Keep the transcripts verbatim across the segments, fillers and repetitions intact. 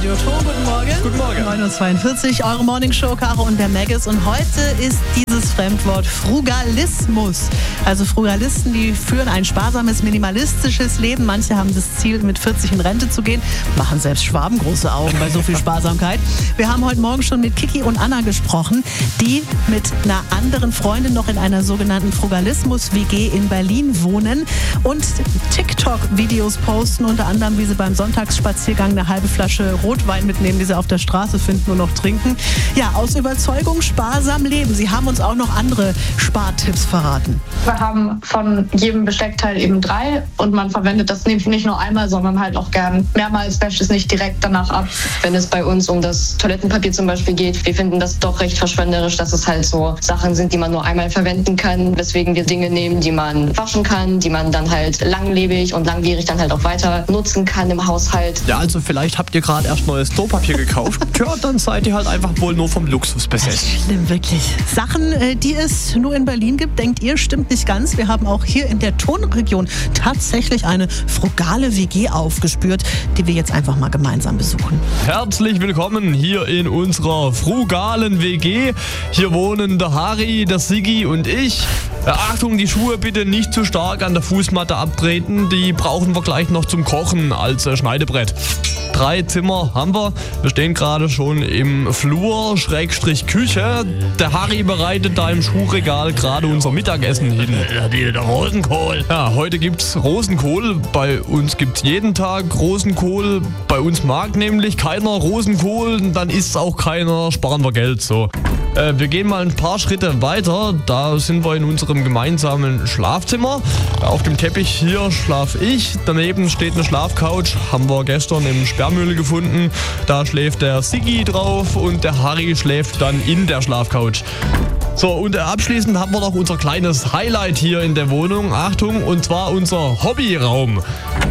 Radio Ton, guten Morgen. Guten Morgen. neun Uhr zweiundvierzig, eure Morningshow, Caro und der Maggis. Und heute ist dieses Fremdwort Frugalismus. Also Frugalisten, die führen ein sparsames, minimalistisches Leben. Manche haben das Ziel, mit vierzig in Rente zu gehen. Machen selbst Schwaben große Augen bei so viel Sparsamkeit. Wir haben heute Morgen schon mit Kiki und Anna gesprochen, die mit einer anderen Freundin noch in einer sogenannten Frugalismus-W G in Berlin wohnen und TikTok-Videos posten, unter anderem, wie sie beim Sonntagsspaziergang eine halbe Flasche Rotwein mitnehmen, die sie auf der Straße finden und noch trinken. Ja, aus Überzeugung sparsam leben. Sie haben uns auch noch andere Spartipps verraten. Wir haben von jedem Besteckteil eben drei und man verwendet das nicht nur einmal, sondern halt auch gern mehrmals, wäscht es nicht direkt danach ab. Wenn es bei uns um das Toilettenpapier zum Beispiel geht, wir finden das doch recht verschwenderisch, dass es halt so Sachen sind, die man nur einmal verwenden kann, weswegen wir Dinge nehmen, die man waschen kann, die man dann halt langlebig und langwierig dann halt auch weiter nutzen kann im Haushalt. Ja, also vielleicht habt ihr gerade erst neues Klopapier gekauft. Tja, dann seid ihr halt einfach wohl nur vom Luxus besessen. Schlimm, wirklich. Sachen, die es nur in Berlin gibt, denkt ihr, stimmt nicht ganz. Wir haben auch hier in der Tonregion tatsächlich eine frugale W G aufgespürt, die wir jetzt einfach mal gemeinsam besuchen. Herzlich willkommen hier in unserer frugalen W G. Hier wohnen der Harry, der Siggi und ich. Äh, Achtung, die Schuhe bitte nicht zu stark an der Fußmatte abtreten. Die brauchen wir gleich noch zum Kochen als äh, Schneidebrett. Drei Zimmer haben wir. Wir stehen gerade schon im Flur, Schrägstrich Küche. Der Harry bereitet da im Schuhregal gerade unser Mittagessen hin. Ja, die, der Rosenkohl. Ja, heute gibt's Rosenkohl. Bei uns gibt's jeden Tag Rosenkohl. Bei uns mag nämlich keiner Rosenkohl, dann isst auch keiner, sparen wir Geld. So. Äh, wir gehen mal ein paar Schritte weiter. Da sind wir in unserem gemeinsamen Schlafzimmer. Auf dem Teppich hier schlaf ich. Daneben steht eine Schlafcouch. Haben wir gestern im Sperrmüll gefunden. Da schläft der Siggi drauf und der Harry schläft dann in der Schlafcouch. So, und abschließend haben wir noch unser kleines Highlight hier in der Wohnung. Achtung, und zwar unser Hobbyraum.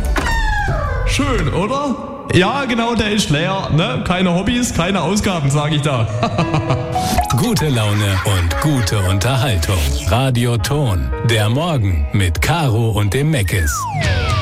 Schön, oder? Ja, genau, der ist leer. Ne? Keine Hobbys, keine Ausgaben, sage ich da. Gute Laune und gute Unterhaltung. Radio Ton. Der Morgen mit Caro und dem Maggis.